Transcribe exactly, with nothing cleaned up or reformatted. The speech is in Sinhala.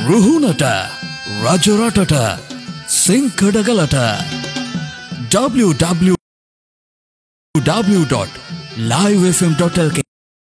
රුහුණට රජරටට සිංකඩගලට w w w dot live f m dot l k